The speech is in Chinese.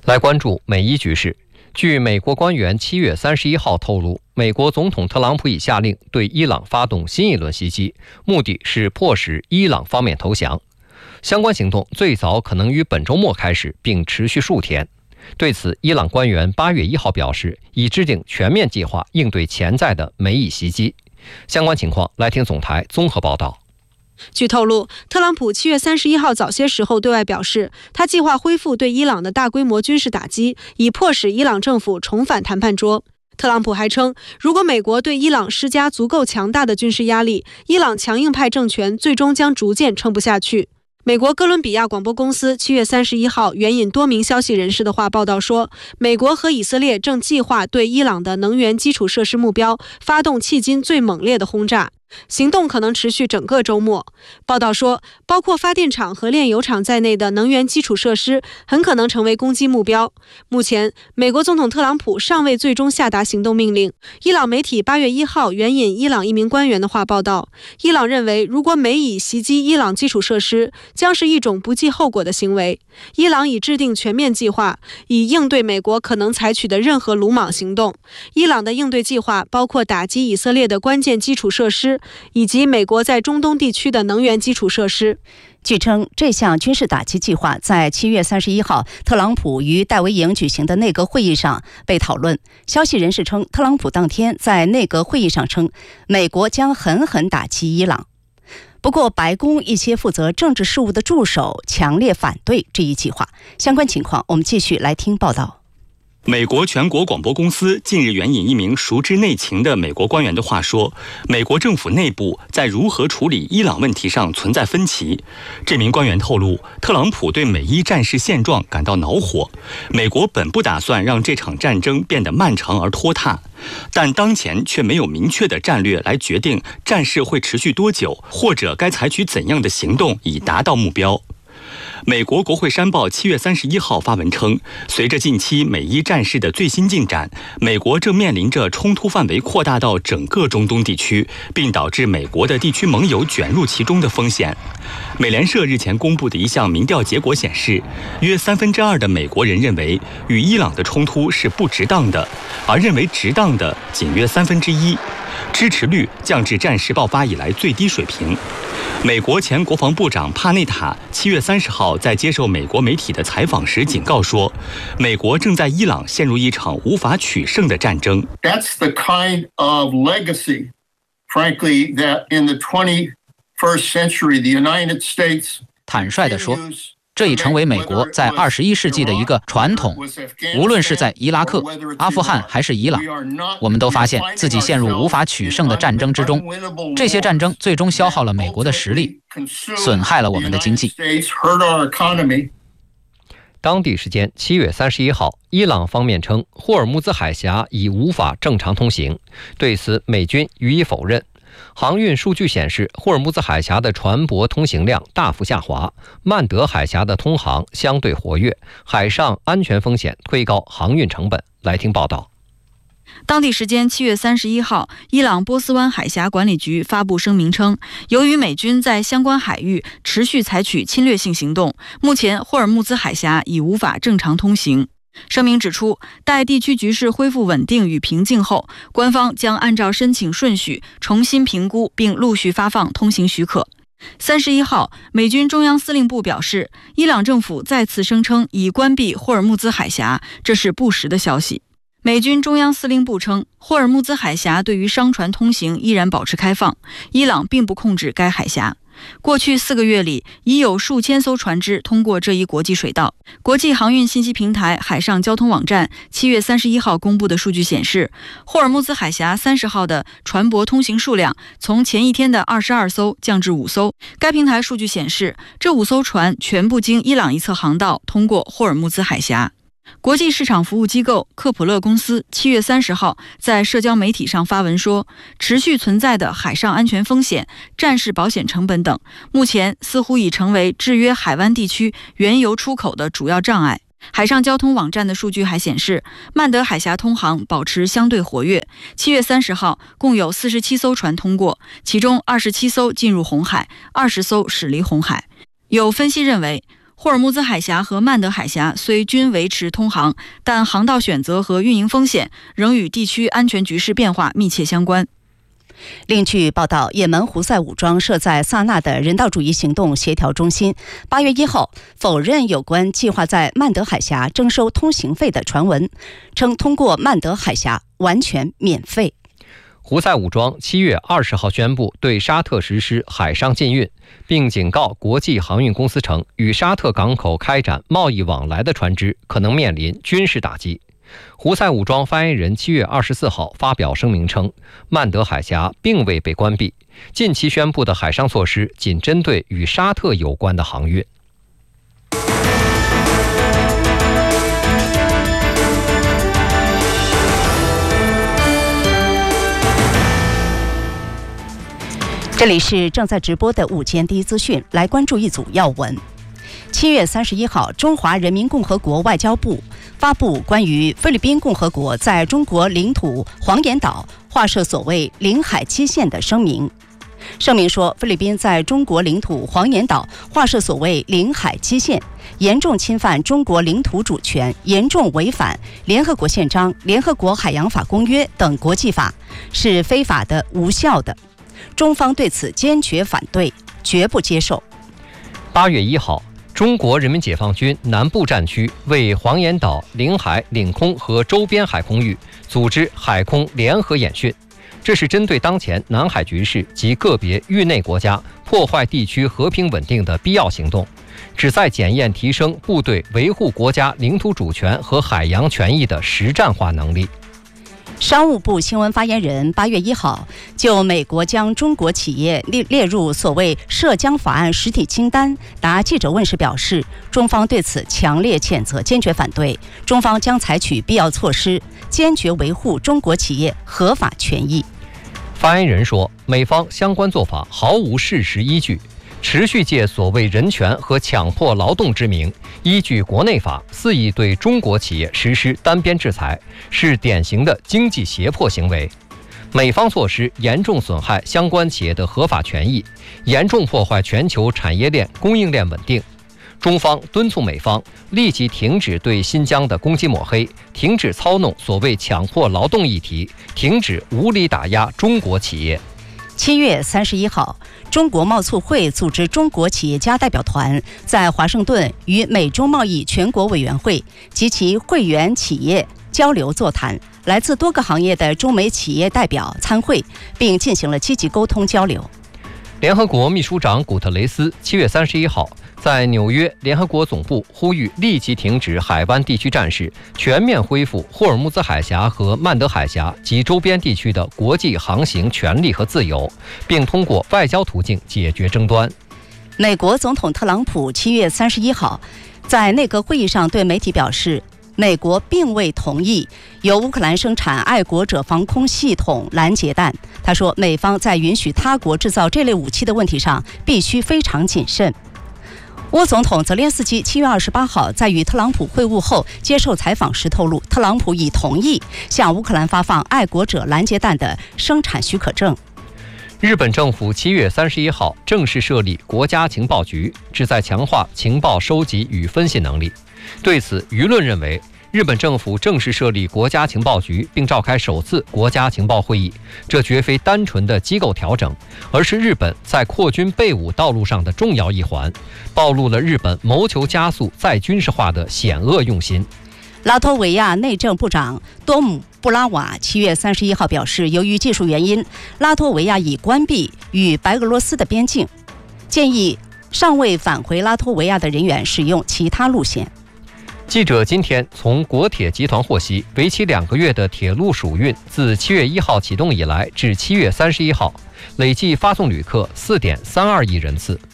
来关注美伊局势。据美国官员7月31号透露，美国总统特朗普已下令对伊朗发动新一轮袭击，目的是迫使伊朗方面投降。相关行动最早可能于本周末开始，并持续数天。对此，伊朗官员8月1号表示，已制定全面计划应对潜在的美伊袭击。相关情况，来听总台综合报道。 据透露，特朗普7月31号早些时候对外表示，他计划恢复对伊朗的大规模军事打击，以迫使伊朗政府重返谈判桌。特朗普还称，如果美国对伊朗施加足够强大的军事压力，伊朗强硬派政权最终将逐渐撑不下去。美国哥伦比亚广播公司7月31号援引多名消息人士的话报道说，美国和以色列正计划对伊朗的能源基础设施目标发动迄今最猛烈的轰炸，行动可能持续整个周末。报道说，包括发电厂和炼油厂在内的能源基础设施很可能成为攻击目标。目前，美国总统特朗普尚未最终下达行动命令。伊朗媒体8月1号援引伊朗一名官员的话报道，伊朗认为，如果美以袭击伊朗基础设施，将是一种不计后果的行为。伊朗已制定全面计划，以应对美国可能采取的任何鲁莽行动。伊朗的应对计划包括打击以色列的关键基础设施，以及美国在中东地区的能源基础设施。 据称，这项军事打击计划在7月31号特朗普于戴维营举行的内阁会议上被讨论。消息人士称，特朗普当天在内阁会议上称，美国将狠狠打击伊朗。不过，白宫一些负责政治事务的助手强烈反对这一计划。相关情况，我们继续来听报道。 美国全国广播公司近日援引一名熟知内情的美国官员的话说，美国政府内部在如何处理伊朗问题上存在分歧。这名官员透露，特朗普对美伊战事现状感到恼火，美国本不打算让这场战争变得漫长而拖沓，但当前却没有明确的战略来决定战事会持续多久，或者该采取怎样的行动以达到目标。美国国会山报7月31号发文称，随着近期美伊战事的最新进展，美国正面临着冲突范围扩大到整个中东地区，并导致美国的地区盟友卷入其中的风险。美联社日前公布的一项民调结果显示，约2/3的美国人认为与伊朗的冲突是不值当的，而认为值当的仅约1/3，支持率降至战事爆发以来最低水平。美国前国防部长帕内塔7月30号在接受美国媒体的采访时警告说，美国正在伊朗陷入一场无法取胜的战争。 That's the kind of legacy, frankly, that in the 21st century, the United States 坦率地说，这已成为美国在21世纪的一个传统。无论是在伊拉克、阿富汗还是伊朗，我们都发现自己陷入无法取胜的战争之中。这些战争最终消耗了美国的实力，损害了我们的经济。 当地时间7月31号，伊朗方面称霍尔木兹海峡已无法正常通行，对此美军予以否认。航运数据显示，霍尔木兹海峡的船舶通行量大幅下滑，曼德海峡的通航相对活跃，海上安全风险推高航运成本。来听报道。 当地时间7月31号，伊朗波斯湾海峡管理局发布声明称，由于美军在相关海域持续采取侵略性行动，目前霍尔木兹海峡已无法正常通行。声明指出，待地区局势恢复稳定与平静后，官方将按照申请顺序重新评估并陆续发放通行许可。31号，美军中央司令部表示，伊朗政府再次声称已关闭霍尔木兹海峡，这是不实的消息。美军中央司令部称，霍尔木兹海峡对于商船通行依然保持开放，伊朗并不控制该海峡。过去4个月里，已有数千艘船只通过这一国际水道。国际航运信息平台海上交通网站7月31号公布的数据显示，霍尔木兹海峡30号的船舶通行数量从前一天的22艘降至5艘。该平台数据显示，这5艘船全部经伊朗一侧航道通过霍尔木兹海峡。国际市场服务机构科普勒公司7月30号在社交媒体上发文说，持续存在的海上安全风险、战事保险成本等，目前似乎已成为制约海湾地区原油出口的主要障碍。海上交通网站的数据还显示，曼德海峡通航保持相对活跃。7月30号，共有47艘船通过，其中27艘进入红海，20艘驶离红海。有分析认为， 霍尔木兹海峡和曼德海峡虽均维持通航，但航道选择和运营风险仍与地区安全局势变化密切相关。 另据报道，也门胡塞武装设在萨那的人道主义行动协调中心8月1号否认有关计划在曼德海峡征收通行费的传闻，称通过曼德海峡完全免费。 胡塞武装7月20号宣布对沙特实施海上禁运，并警告国际航运公司称，与沙特港口开展贸易往来的船只可能面临军事打击。胡塞武装发言人7月24号发表声明称，曼德海峡并未被关闭，近期宣布的海上措施仅针对与沙特有关的航运。 这里是正在直播的午间第一资讯，来关注一组要闻。7月31号，中华人民共和国外交部发布关于菲律宾共和国在中国领土黄岩岛划设所谓领海基线的声明。声明说，菲律宾在中国领土黄岩岛划设所谓领海基线，严重侵犯中国领土主权，严重违反联合国宪章、联合国海洋法公约等国际法，是非法的、无效的。中方对此坚决反对，绝不接受。 8月1号，中国人民解放军南部战区为黄岩岛领海、领空和周边海空域组织海空联合演训，这是针对当前南海局势及个别域内国家破坏地区和平稳定的必要行动，旨在检验提升部队维护国家领土主权和海洋权益的实战化能力。 商务部新闻发言人8月1号就美国将中国企业列入所谓涉疆法案实体清单答记者问时表示，中方对此强烈谴责，坚决反对，中方将采取必要措施，坚决维护中国企业合法权益。 发言人说，美方相关做法毫无事实依据，持续借所谓人权和强迫劳动之名，依据国内法肆意对中国企业实施单边制裁，是典型的经济胁迫行为。美方措施严重损害相关企业的合法权益，严重破坏全球产业链供应链稳定。中方敦促美方立即停止对新疆的攻击抹黑，停止操弄所谓强迫劳动议题，停止无理打压中国企业。 7月31号，中国贸促会组织中国企业家代表团在华盛顿与美中贸易全国委员会及其会员企业交流座谈，来自多个行业的中美企业代表参会，并进行了积极沟通交流。 联合国秘书长古特雷斯7月31号在纽约联合国总部呼吁立即停止海湾地区战事，全面恢复霍尔木兹海峡和曼德海峡及周边地区的国际航行权利和自由，并通过外交途径解决争端。 美国总统特朗普7月31号在内阁会议上对媒体表示，美国并未同意由乌克兰生产爱国者防空系统拦截弹。他说，美方在允许他国制造这类武器的问题上必须非常谨慎。乌总统泽连斯基7月28号在与特朗普会晤后接受采访时透露，特朗普已同意向乌克兰发放爱国者拦截弹的生产许可证。 日本政府7月31号正式设立国家情报局，旨在强化情报收集与分析能力。对此，舆论认为，日本政府正式设立国家情报局并召开首次国家情报会议，这绝非单纯的机构调整，而是日本在扩军备武道路上的重要一环，暴露了日本谋求加速再军事化的险恶用心。 拉脱维亚内政部长多姆布拉瓦7月31号表示，由于技术原因，拉脱维亚已关闭与白俄罗斯的边境，建议尚未返回拉脱维亚的人员使用其他路线。 记者今天从国铁集团获悉，为期2个月的铁路暑运自7月1号启动以来至7月31号，累计发送旅客4.32亿人次。